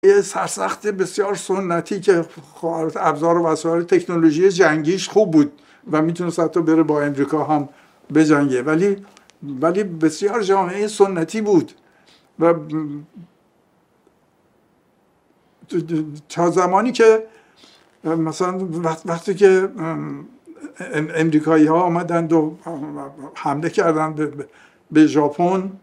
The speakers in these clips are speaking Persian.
یه سرسخت بسیار سنتی که ابزار و وسایل تکنولوژی جنگیش خوب بود و میتونست حتی بره با امریکا هم بجنگه، ولی بسیار جامعه سنتی بود و تا زمانی که مثلا وقتی که امریکایی ها آمدند و حمله کردند به ژاپن،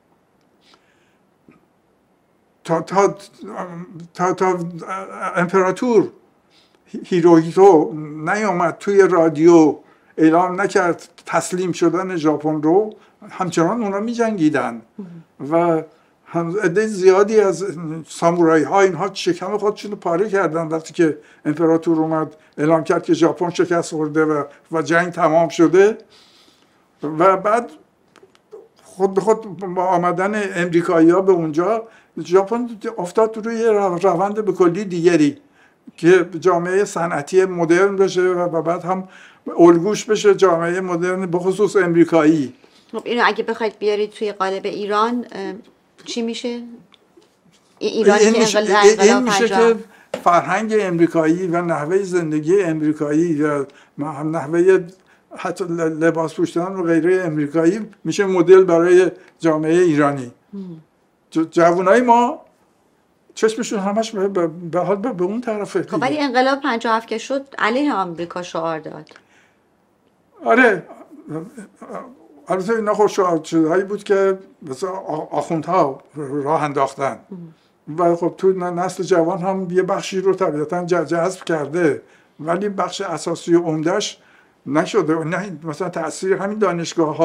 تا امپراتور هیروهیتو نیامد توی رادیو اعلام نکرد تسلیم شدن ژاپن رو، همچنان اونا می جنگیدن و عده زیادی از سامورایی ها اینها شکم خودشون رو پاره کردن وقتی که امپراتور اومد اعلام کرد که ژاپن شکست خورده و جنگ تمام شده. و بعد خود به خود با آمدن امریکایی ها به اونجا، ژاپن افتاد روی روند به کلی دیگری که جامعه صنعتی مدرن بشه و بعد هم الگوش بشه جامعه مدرن به خصوص امریکایی. خب اینو اگه بخواید بیارید توی قالب ایران چی میشه؟ ایرانی که این میشه که فرهنگ امریکایی و نحوه زندگی امریکایی و نحوه حتی لباس پوشیدن و غیره امریکایی میشه مدل برای جامعه ایرانی. جوانای ما چشمشون همش به اون طرفه. خب ولی انقلاب 57 که شد علیه آمریکا شعار داد. آره البته اینا خب شعارهایی بود که مثلا آخوندها راه انداختن و خب تو نسل جوان هم یه بخشی رو طبیعتا جذب کرده، ولی بخش اساسی و عمده‌اش نشده. نه مثلا تأثیر همین دانشگاه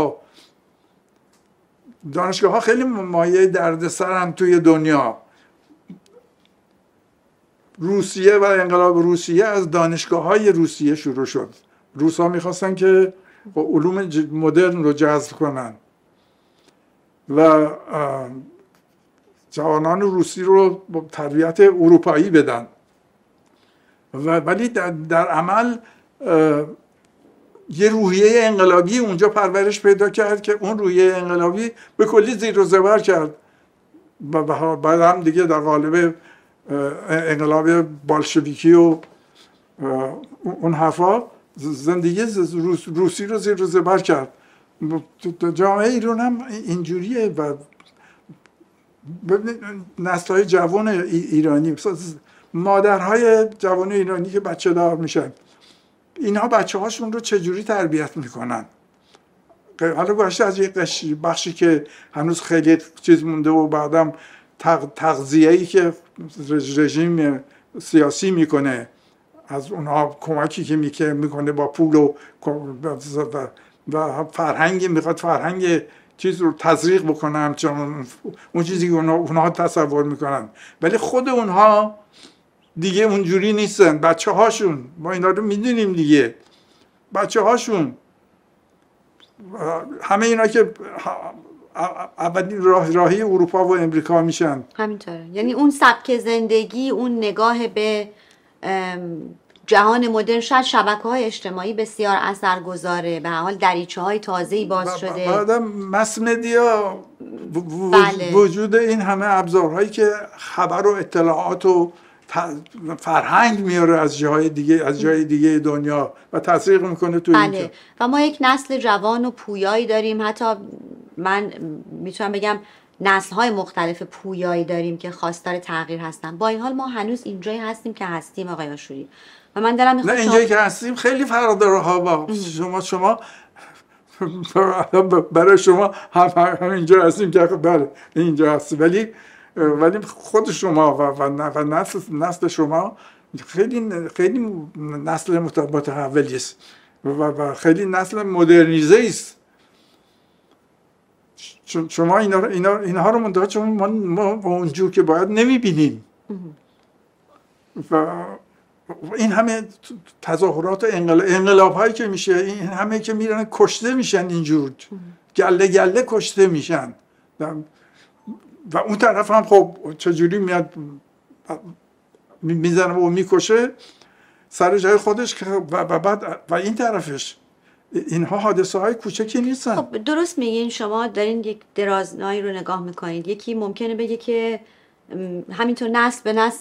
ها خیلی مایه دردسرن توی دنیا. روسیه و انقلاب روسیه از دانشگاه‌های روسیه شروع شد. روس‌ها می‌خواستن که علوم مدرن رو جذب کنن و جوانان روسی رو با تربیت اروپایی بدن، ولی در عمل یه روحیه انقلابی اونجا پرورش پیدا کرد که اون روحیه انقلابی به کلی زیر و زبر کرد. بعد هم دیگه در قالب انقلاب بالشویکی و اون حرفا زندگی روسی رو زیر و زبر کرد. جامعه ایران هم اینجوریه و نسل‌های جوان ایرانی، مادرهای جوان ایرانی که بچه دار میشن، اینها بچه هاشون رو چجوری تربیت میکنن؟ حالا گذشته از یه بخشی که هنوز خیلی چیز مونده و بعدم تغذیه‌ای که رژیم سیاسی میکنه، از اونها کمکی که میکنه با پول و فرهنگ، میخواد فرهنگ چیز رو تزریق بکنه همچنان اون چیزی که اونها تصور میکنن، ولی خود اونها دیگه اونجوری نیستن. بچه هاشون، ما اینا رو میدونیم دیگه، بچه هاشون همه اینا که اولین راهی اروپا و امریکا میشن. همینطوره، یعنی اون سبک زندگی، اون نگاه به جهان مدرن، شاید شبکه‌های اجتماعی بسیار اثرگذاره، به هر حال دریچه‌های تازه‌ای باز شده. بعدم مس مدیا، وجود این همه ابزارهایی که خبر و اطلاعات و فرهنگ میاره از جای دیگه دنیا و تزریق میکنه تو اینجا. و ما یک نسل جوان و پویایی داریم، حتی من میتونم بگم نسل‌های مختلف پویایی داریم که خواستار تغییر هستن. با این حال ما هنوز اینجایی هستیم که هستیم آقای آشوری و من دارم نه اینجایی که هستیم خیلی فراداره ها با شما برای شما هم اینجا هستیم که بله اینجا هستیم، ولی خود شما و نسل شما خیلی نسل متحولی است و خیلی نسل مدرنیزه است. شما اینها رو منتها چون ما اونجور که باید نمیبینیم و این همه تظاهرات انقلاب هایی که میشه، این همه که میرن کشته میشن، اینجور گله کشته میشن و اون طرف هم خب چجوری میاد میزنه و میکشه سر جای خودش و بعد و این طرفش اینها حادثه های کوچکی نیستن. خب درست میگین، شما دارین یک درازنایی رو نگاه میکنید. یکی ممکنه بگه که همینطور نسل به نسل